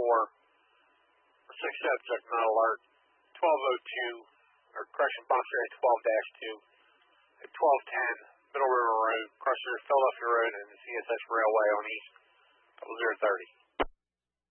6 subject not alert. 1202, or correction, box area 12-2. At 1210, Middle River Road, crosses Philadelphia Road and the CSX Railway on east, 0030.